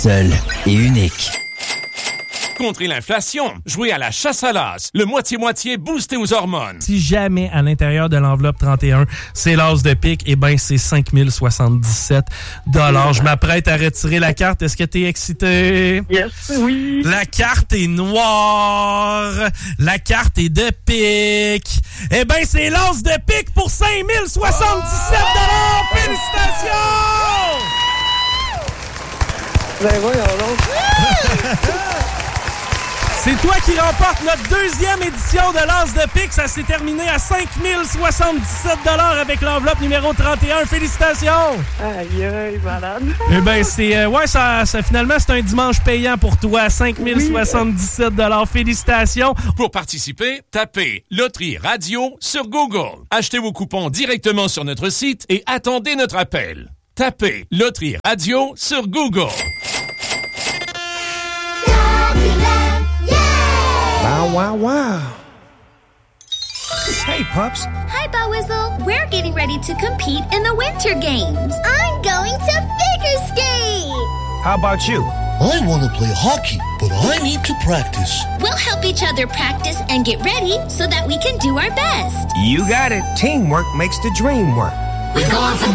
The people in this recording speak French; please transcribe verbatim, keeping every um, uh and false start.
Seul et unique. Contrer l'inflation, jouer à la chasse à l'as, le moitié-moitié boosté aux hormones. Si jamais à l'intérieur de l'enveloppe trente et un, c'est l'as de pique, eh bien, c'est cinq mille soixante-dix-sept dollars. Je m'apprête à retirer la carte. Est-ce que t'es excité? Yes, oui. La carte est noire. La carte est de pique. Eh bien, c'est l'as de pique pour cinq mille soixante-dix-sept dollars. Oh! Félicitations! Ben voyons donc. C'est toi qui remporte notre deuxième édition de l'As de pique. Ça s'est terminé à cinq mille soixante-dix-sept dollars avec l'enveloppe numéro trente et un. Félicitations! Aïe, aïe, malade. Eh bien, c'est... Euh, ouais, ça, ça, finalement, c'est un dimanche payant pour toi. cinq mille soixante-dix-sept dollars. Félicitations! Pour participer, tapez Loterie Radio sur Google. Achetez vos coupons directement sur notre site et attendez notre appel. Tapez Loterie Radio sur Google. Wow, wow, wow. Hey, pups. Hi, Bow Whistle. We're getting ready to compete in the Winter Games. I'm going to figure skate. How about you? I want to play hockey, but I need to practice. We'll help each other practice and get ready so that we can do our best. You got it. Teamwork makes the dream work. We're going from